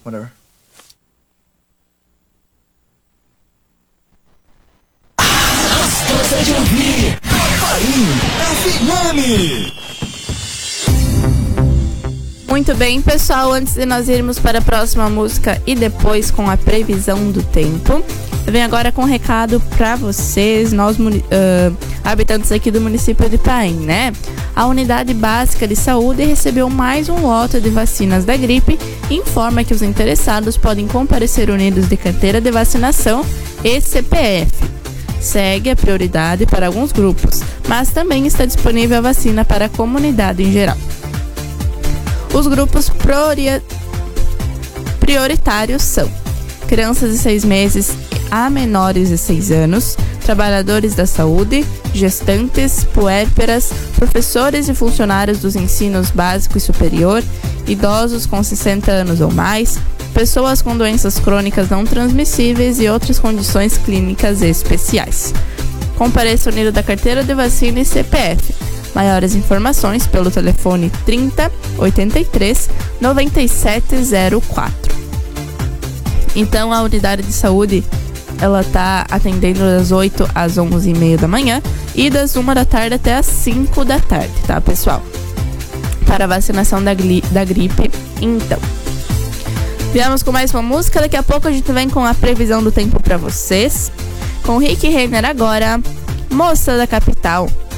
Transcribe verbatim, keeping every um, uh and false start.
whatever. Gosta de ouvir Havaí F M. Muito bem, pessoal, antes de nós irmos para a próxima música e depois com a previsão do tempo, eu venho agora com um recado para vocês, nós uh, habitantes aqui do município de Ipaém, né? A Unidade Básica de Saúde recebeu mais um lote de vacinas da gripe e informa que os interessados podem comparecer unidos de carteira de vacinação e C P F. Segue a prioridade para alguns grupos, mas também está disponível a vacina para a comunidade em geral. Os grupos priori... prioritários são crianças de seis meses a menores de seis anos, trabalhadores da saúde, gestantes, puérperas, professores e funcionários dos ensinos básico e superior, idosos com sessenta anos ou mais, pessoas com doenças crônicas não transmissíveis e outras condições clínicas especiais. Compareça unido da carteira de vacina e C P F. Maiores informações pelo telefone trinta, oitenta e três, noventa e sete zero quatro. Então, a unidade de saúde, ela está atendendo das oito às onze e meia da manhã e das uma da tarde até às cinco da tarde, tá, pessoal? Para a vacinação da, gli- da gripe, então. Viemos com mais uma música, daqui a pouco a gente vem com a previsão do tempo para vocês. Com Rick Renner agora, Moça da Capital.